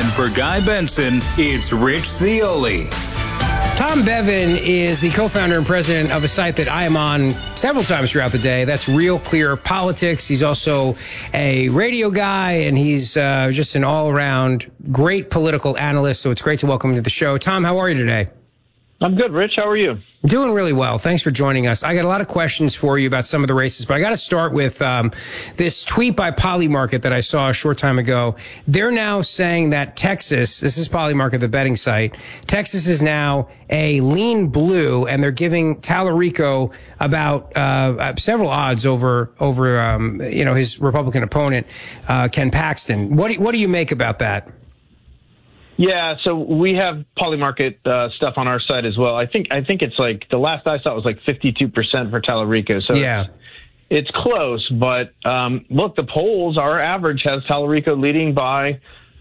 And for Guy Benson, it's Rich Zeoli. Tom Bevan is the co-founder and president of a site that I am on several times throughout the day. That's Real Clear Politics. He's also a radio guy, and he's just an all-around great political analyst. So it's great to welcome him to the show. Tom, how are you today? I'm good, Rich. How are you? Doing really well. Thanks for joining us. I got a lot of questions for you about some of the races, but I got to start with this tweet by Polymarket that I saw a short time ago. They're now saying that Texas, this is Polymarket, the betting site, Texas is now a lean blue, and they're giving Tallarico about several odds over his Republican opponent, Ken Paxton. What do you make about that? Yeah, so we have Polymarket stuff on our site as well. I think it's like the last I saw it was like 52% for Tallarico. So yeah, it's close. But look, the polls, our average has Tallarico leading by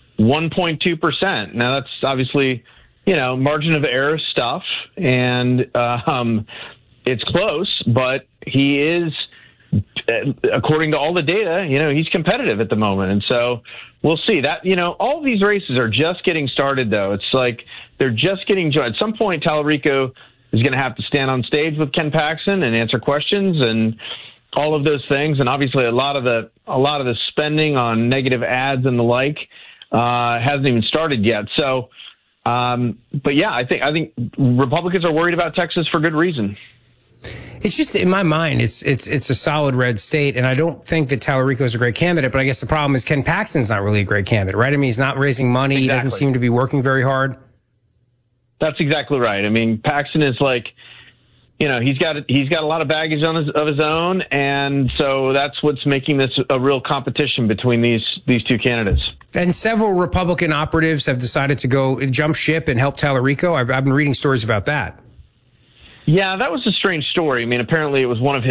1.2%. Now that's obviously margin of error stuff, and it's close. But he is, according to all the data, he's competitive at the moment. And so we'll see that, all these races are just getting started, though. It's like they're just getting joined. At some point, Tallarico is going to have to stand on stage with Ken Paxton and answer questions and all of those things. And obviously, a lot of the spending on negative ads and the like hasn't even started yet. So, but yeah, I think Republicans are worried about Texas for good reason. It's just, in my mind, it's a solid red state, and I don't think that Tallarico is a great candidate, but I guess the problem is Ken Paxton's not really a great candidate, right? I mean, he's not raising money. Exactly. He doesn't seem to be working very hard. That's exactly right. I mean, Paxton is like, he's got a lot of baggage of his own, and so that's what's making this a real competition between these two candidates. And several Republican operatives have decided to go jump ship and help Tallarico. I've been reading stories about that. Yeah, that was a strange story. I mean, apparently it was one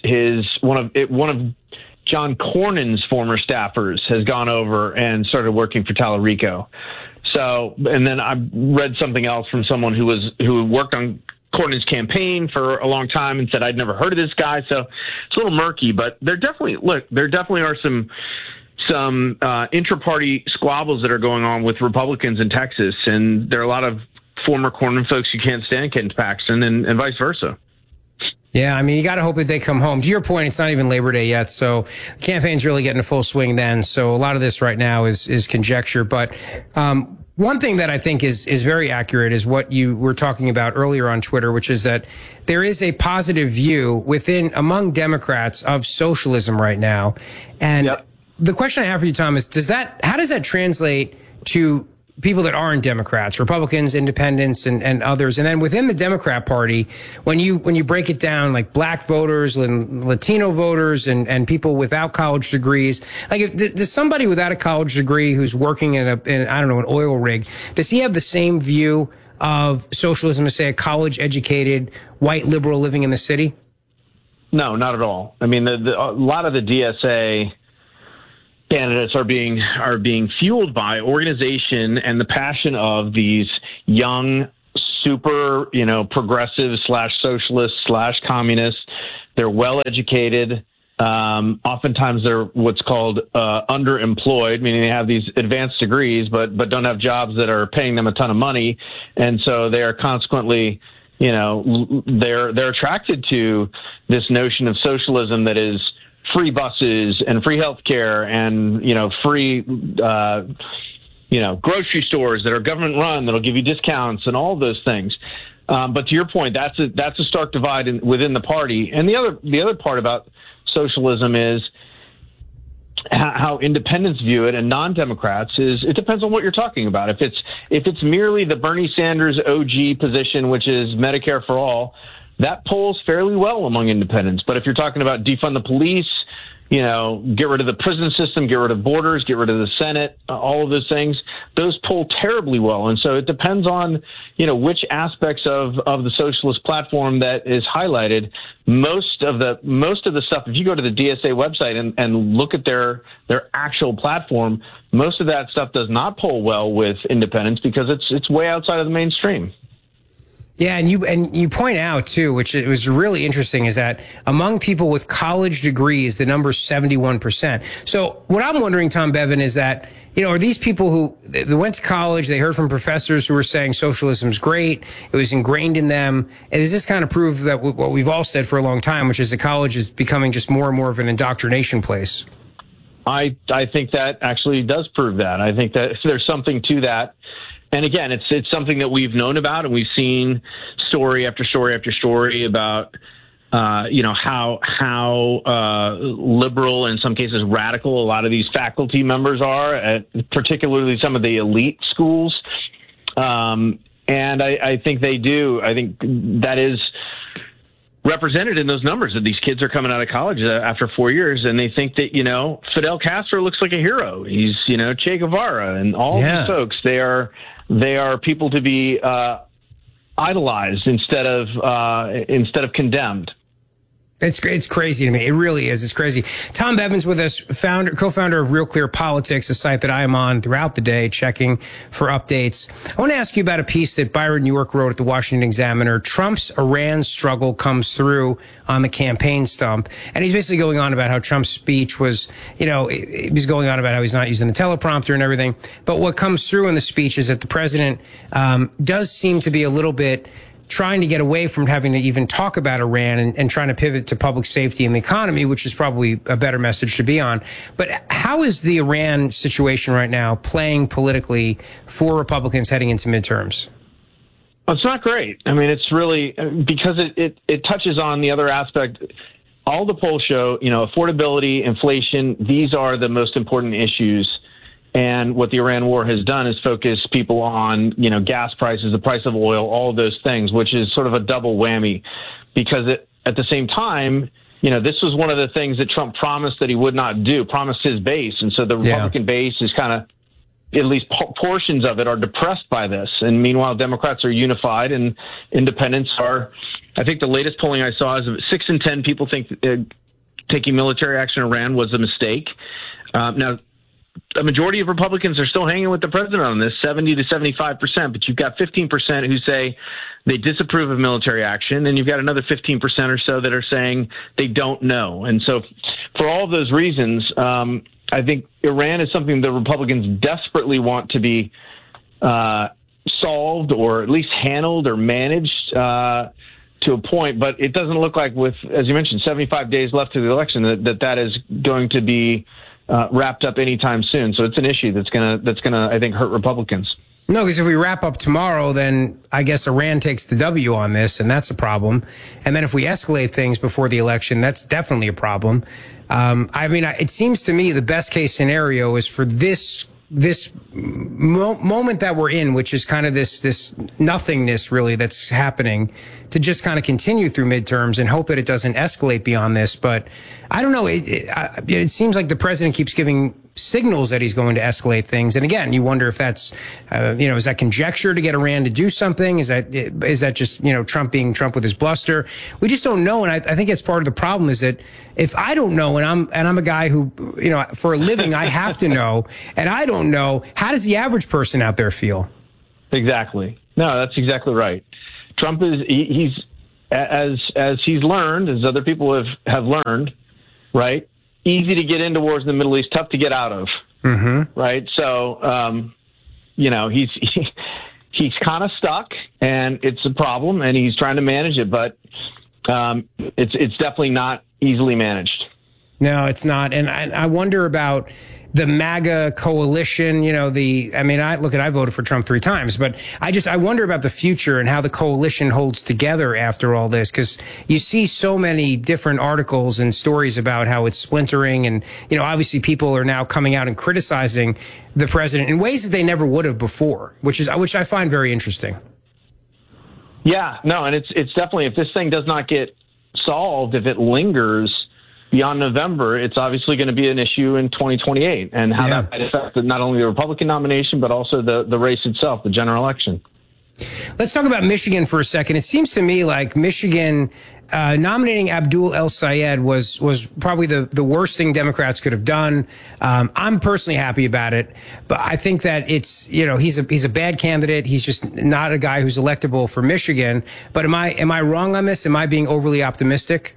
of John Cornyn's former staffers has gone over and started working for Tallarico. So, and then I read something else from someone who worked on Cornyn's campaign for a long time and said, I'd never heard of this guy. So it's a little murky, but there definitely are some intra-party squabbles that are going on with Republicans in Texas, and there are a lot of former Cornyn folks who can't stand Ken Paxton and vice versa. Yeah, I mean, you got to hope that they come home. To your point, it's not even Labor Day yet, so the campaign's really getting a full swing then. So a lot of this right now is conjecture. But one thing that I think is very accurate is what you were talking about earlier on Twitter, which is that there is a positive view among Democrats of socialism right now. And the question I have for you, Tom, is how does that translate to people that aren't Democrats, Republicans, independents, and others? And then within the Democrat Party, when you break it down, like black voters and Latino voters and people without college degrees, like does somebody without a college degree who's working in an oil rig, does he have the same view of socialism as, say, a college-educated white liberal living in the city? No, not at all. I mean, a lot of the DSA candidates are being fueled by organization and the passion of these young, super, progressive / socialist / communists. They're well educated. Oftentimes they're what's called underemployed, meaning they have these advanced degrees, but don't have jobs that are paying them a ton of money, and so they are consequently, they're attracted to this notion of socialism that is free buses and free health care and, free, grocery stores that are government run that'll give you discounts and all those things. But to your point, that's a stark divide within the party. And the other part about socialism is how independents view it and non-Democrats is it depends on what you're talking about. If it's merely the Bernie Sanders OG position, which is Medicare for all, that polls fairly well among independents. But if you're talking about defund the police, get rid of the prison system, get rid of borders, get rid of the Senate, all of those things, those poll terribly well. And so it depends on, which aspects of the socialist platform that is highlighted. Most of the stuff, if you go to the DSA website and look at their actual platform, most of that stuff does not poll well with independents because it's way outside of the mainstream. Yeah, and you point out too, which it was really interesting, is that among people with college degrees, the number is 71%. So what I'm wondering, Tom Bevan, is that, are these people who they went to college, they heard from professors who were saying socialism's great, it was ingrained in them, and does this kind of prove that what we've all said for a long time, which is that college is becoming just more and more of an indoctrination place? I think that actually does prove that. I think that there's something to that. And again, it's something that we've known about, and we've seen story after story after story about, how liberal, in some cases radical, a lot of these faculty members are, at particularly some of the elite schools. And I think they do. I think that is represented in those numbers, that these kids are coming out of college after 4 years, and they think that, Fidel Castro looks like a hero. He's, Che Guevara, and all these folks, they are people to be idolized instead of condemned. It's crazy to me. It really is. It's crazy. Tom Bevan's with us, co-founder of Real Clear Politics, a site that I am on throughout the day checking for updates. I want to ask you about a piece that Byron York wrote at the Washington Examiner. Trump's Iran struggle comes through on the campaign stump. And he's basically going on about how Trump's speech was, he's going on about how he's not using the teleprompter and everything. But what comes through in the speech is that the president does seem to be a little bit trying to get away from having to even talk about Iran and trying to pivot to public safety and the economy, which is probably a better message to be on. But how is the Iran situation right now playing politically for Republicans heading into midterms? Well, it's not great. I mean, it's really because it touches on the other aspect. All the polls show, affordability, inflation, these are the most important issues. And what the Iran war has done is focus people on, gas prices, the price of oil, all of those things, which is sort of a double whammy, because at the same time, this was one of the things that Trump promised that he would not do, promised his base. And so the Republican base is kind of, at least portions of it, are depressed by this. And meanwhile, Democrats are unified, and independents are. I think the latest polling I saw is 6 in 10 people think taking military action in Iran was a mistake. Now, a majority of Republicans are still hanging with the president on this, 70 to 75%, but you've got 15% who say they disapprove of military action, and you've got another 15% or so that are saying they don't know. And so for all of those reasons, I think Iran is something the Republicans desperately want to be solved, or at least handled or managed to a point, but it doesn't look like, with, as you mentioned, 75 days left to the election, that is going to be wrapped up anytime soon. So it's an issue that's gonna I think hurt Republicans. No, because if we wrap up tomorrow, then I guess Iran takes the W on this, and that's a problem. And then if we escalate things before the election, that's definitely a problem. It seems to me the best case scenario is for this moment that we're in, which is kind of this nothingness really that's happening, to just kind of continue through midterms and hope that it doesn't escalate beyond this. But I don't know. It seems like the president keeps giving signals that he's going to escalate things. And again, you wonder if that's, is that conjecture to get Iran to do something? Is that just, Trump being Trump with his bluster? We just don't know. And I think it's part of the problem is that if I don't know, and I'm a guy who, for a living, I have to know, and I don't know, how does the average person out there feel? Exactly. No, that's exactly right. Trump he's as he's learned, as other people have learned, right? Easy to get into wars in the Middle East, tough to get out of, right? So, he's kind of stuck, and it's a problem, and he's trying to manage it, but it's definitely not easily managed. No, it's not, and I wonder about the MAGA coalition. I voted for Trump 3 times, but I wonder about the future and how the coalition holds together after all this, because you see so many different articles and stories about how it's splintering, and obviously people are now coming out and criticizing the president in ways that they never would have before, which I find very interesting. Yeah, no, and it's definitely, if this thing does not get solved, if it lingers beyond November, it's obviously going to be an issue in 2028, and how that might affect not only the Republican nomination, but also the race itself, the general election. Let's talk about Michigan for a second. It seems to me like Michigan, nominating Abdul El-Sayed was probably the worst thing Democrats could have done. I'm personally happy about it, but I think that it's, he's a bad candidate. He's just not a guy who's electable for Michigan. But am I wrong on this? Am I being overly optimistic?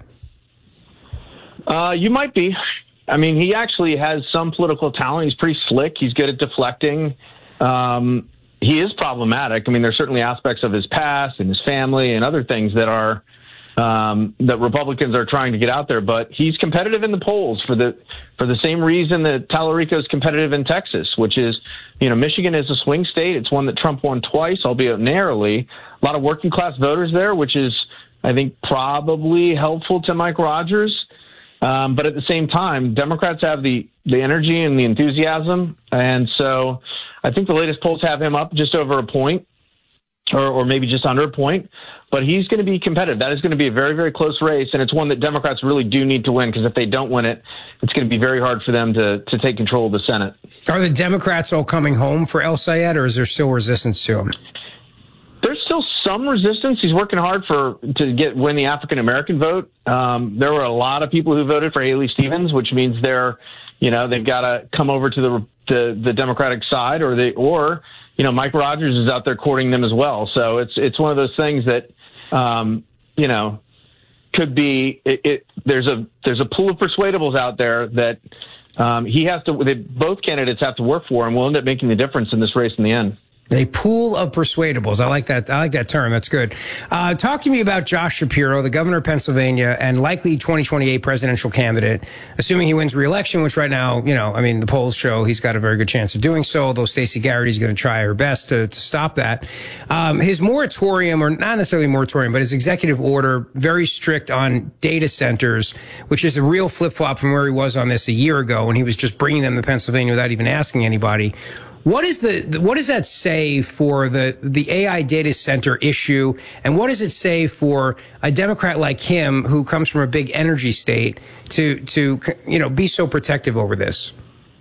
You might be. I mean, he actually has some political talent. He's pretty slick. He's good at deflecting. He is problematic. I mean, there's certainly aspects of his past and his family and other things that are that Republicans are trying to get out there. But he's competitive in the polls for the same reason that Tallarico is competitive in Texas, which is, Michigan is a swing state. It's one that Trump won twice, albeit narrowly. A lot of working class voters there, which is, I think, probably helpful to Mike Rogers. But at the same time, Democrats have the energy and the enthusiasm. And so I think the latest polls have him up just over a point or maybe just under a point. But he's going to be competitive. That is going to be a very, very close race. And it's one that Democrats really do need to win, because if they don't win it, it's going to be very hard for them to take control of the Senate. Are the Democrats all coming home for El-Sayed, or is there still resistance to him? There's still some resistance. He's working hard to win the African American vote. There were a lot of people who voted for Haley Stevens, which means they've got to come over to the Democratic side, or Mike Rogers is out there courting them as well. So it's one of those things that could be. There's a pool of persuadables out there that both candidates have to work for, and will end up making the difference in this race in the end. A pool of persuadables. I like that term. That's good. Talk to me about Josh Shapiro, the governor of Pennsylvania and likely 2028 presidential candidate, assuming he wins re-election, which right now, the polls show he's got a very good chance of doing so, although Stacey Garrity's going to try her best to stop that. His moratorium, or not necessarily moratorium, but his executive order, very strict on data centers, which is a real flip-flop from where he was on this a year ago when he was just bringing them to Pennsylvania without even asking anybody. What does that say for the AI data center issue, and what does it say for a Democrat like him who comes from a big energy state to be so protective over this?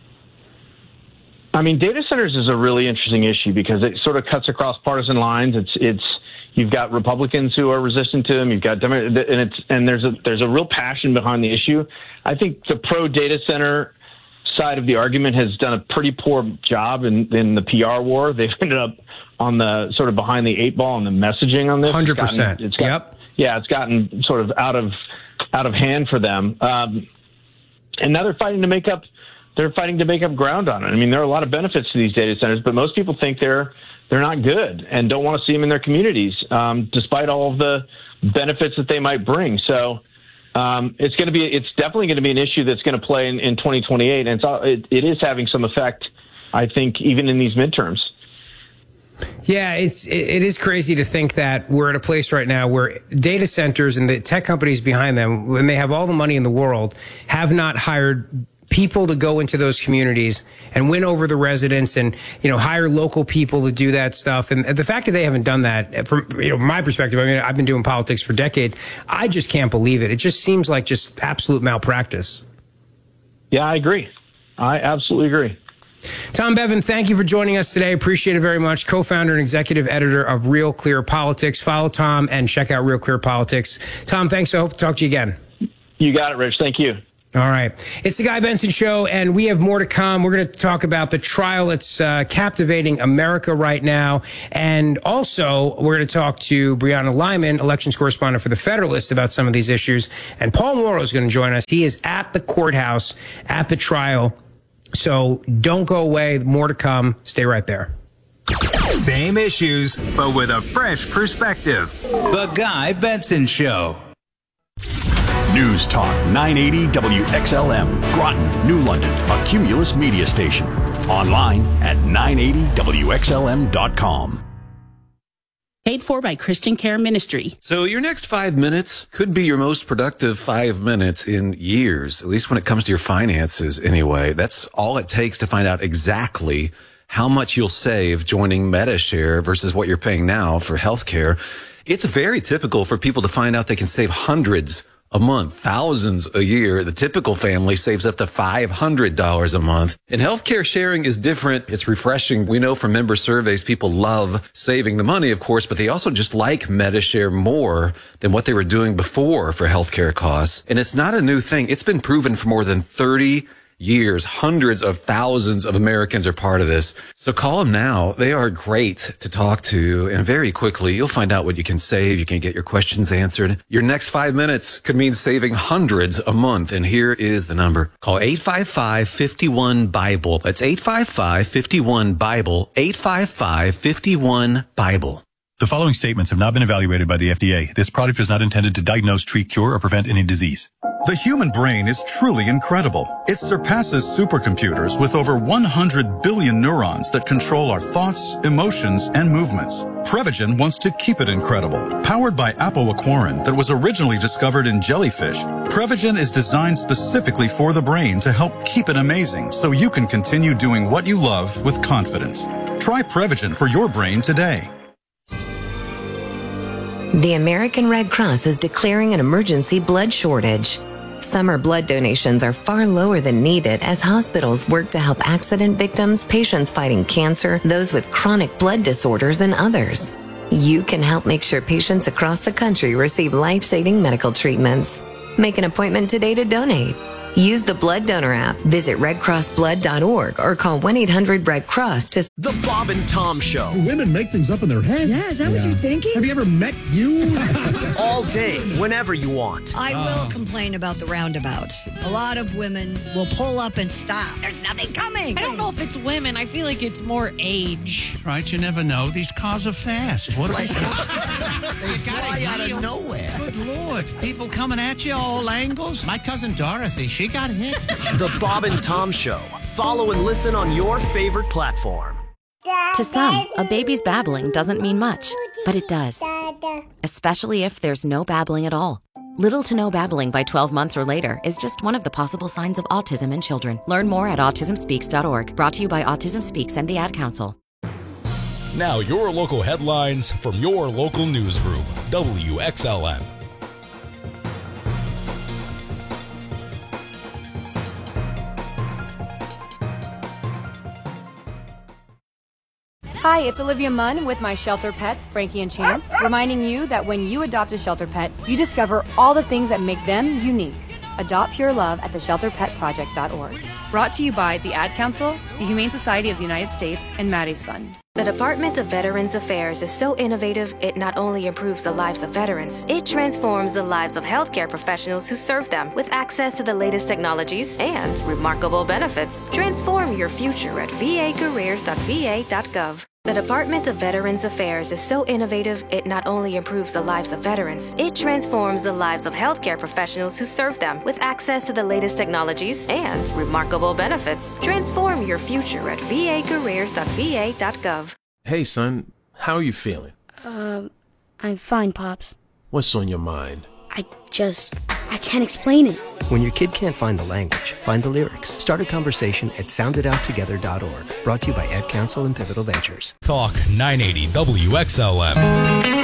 I mean, data centers is a really interesting issue because it sort of cuts across partisan lines. You've got Republicans who are resistant to them. You've got and there's a real passion behind the issue. I think the pro data center side of the argument has done a pretty poor job in the PR war. They've ended up on the sort of behind the eight ball on the messaging on this. 100%. Yep. Yeah, it's gotten sort of out of hand for them. And now they're fighting to make up ground on it. I mean, there are a lot of benefits to these data centers, but most people think they're not good and don't want to see them in their communities, despite all of the benefits that they might bring. So it's definitely going to be an issue that's going to play in 2028, and it is having some effect, I think, even in these midterms. Yeah, it is crazy to think that we're at a place right now where data centers and the tech companies behind them, when they have all the money in the world, have not hired people to go into those communities and win over the residents and, hire local people to do that stuff. And the fact that they haven't done that, from my perspective, I mean, I've been doing politics for decades. I just can't believe it. It just seems like just absolute malpractice. Yeah, I agree. I absolutely agree. Tom Bevan, thank you for joining us today. Appreciate it very much. Co-founder and executive editor of Real Clear Politics. Follow Tom and check out Real Clear Politics. Tom, thanks. I hope to talk to you again. You got it, Rich. Thank you. All right. It's the Guy Benson Show, and we have more to come. We're going to talk about the trial that's captivating America right now. And also, we're going to talk to Brianna Lyman, elections correspondent for The Federalist, about some of these issues. And Paul Mauro is going to join us. He is at the courthouse at the trial. So don't go away. More to come. Stay right there. Same issues, but with a fresh perspective. The Guy Benson Show. News Talk 980 WXLM, Groton, New London, a Cumulus media station. Online at 980WXLM.com. Paid for by Christian Care Ministry. So your next 5 minutes could be your most productive 5 minutes in years, at least when it comes to your finances anyway. That's all it takes to find out exactly how much you'll save joining MediShare versus what you're paying now for healthcare. It's very typical for people to find out they can save hundreds a month, thousands a year. The typical family saves up to $500 a month. And healthcare sharing is different. It's refreshing. We know from member surveys, people love saving the money, of course, but they also just like Medi-Share more than what they were doing before for healthcare costs. And it's not a new thing. It's been proven for more than 30 years. Hundreds of thousands of Americans are part of this. So call them now. They are great to talk to. And very quickly, you'll find out what you can save. You can get your questions answered. Your next 5 minutes could mean saving hundreds a month. And here is the number. Call 855-51-BIBLE. That's 855-51-BIBLE. 855-51-BIBLE. The following statements have not been evaluated by the FDA. This product is not intended to diagnose, treat, cure, or prevent any disease. The human brain is truly incredible. It surpasses supercomputers with over 100 billion neurons that control our thoughts, emotions, and movements. Prevagen wants to keep it incredible. Powered by apoaquarin that was originally discovered in jellyfish, Prevagen is designed specifically for the brain to help keep it amazing so you can continue doing what you love with confidence. Try Prevagen for your brain today. The American Red Cross is declaring an emergency blood shortage. Summer blood donations are far lower than needed as hospitals work to help accident victims, patients fighting cancer, those with chronic blood disorders, and others. You can help make sure patients across the country receive life-saving medical treatments. Make an appointment today to donate. Use the Blood Donor app, visit redcrossblood.org, or call 1-800-RED-CROSS to... The Bob and Tom Show. Do women make things up in their head? Yeah, is that what you're thinking? Have you ever met you? All day, whenever you want. I will complain about the roundabouts. A lot of women will pull up and stop. There's nothing coming. I don't know if it's women. I feel like it's more age. Right, you never know. These cars are fast. What are they? They fly out of nowhere. Good Lord. People coming at you all angles. My cousin Dorothy, she got hit. The Bob and Tom Show. Follow and listen on your favorite platform. To some, a baby's babbling doesn't mean much, but it does. Especially if there's no babbling at all. Little to no babbling by 12 months or later is just one of the possible signs of autism in children. Learn more at autismspeaks.org. Brought to you by Autism Speaks and the Ad Council. Now your local headlines from your local newsroom, WXLN. Hi, it's Olivia Munn with my shelter pets, Frankie and Chance, reminding you that when you adopt a shelter pet, you discover all the things that make them unique. Adopt pure love at theshelterpetproject.org. Brought to you by the Ad Council, the Humane Society of the United States, and Maddie's Fund. The Department of Veterans Affairs is so innovative, it not only improves the lives of veterans, it transforms the lives of healthcare professionals who serve them with access to the latest technologies and remarkable benefits. Transform your future at vacareers.va.gov. The Department of Veterans Affairs is so innovative, it not only improves the lives of veterans, it transforms the lives of healthcare professionals who serve them with access to the latest technologies and remarkable benefits. Transform your future at vacareers.va.gov. Hey, son, how are you feeling? I'm fine, Pops. What's on your mind? I can't explain it. When your kid can't find the language, find the lyrics. Start a conversation at sounditouttogether.org. Brought to you by Ad Council and Pivotal Ventures. Talk 980 WXLM.